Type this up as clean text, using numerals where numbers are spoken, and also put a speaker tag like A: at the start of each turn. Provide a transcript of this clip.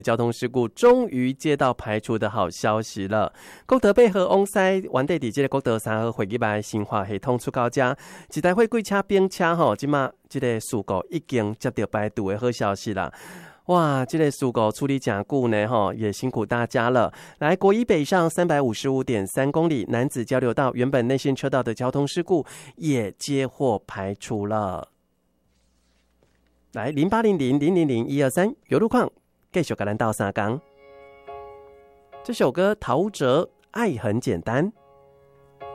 A: 交通事故终于接到排除的好消息了。国道8号往西原地伫这个国道3号会议版新化系统出口遮，一台货柜车并车吼，即马这个事故已经接到排除的好消息啦。哇，这个事故处理真久呢齁，也辛苦大家了。来，国一北上355.3公里男子交流道原本内线车道的交通事故也接获排除了。来0800000123有路况继续跟咱斗三工。这首歌陶喆《爱很简单》。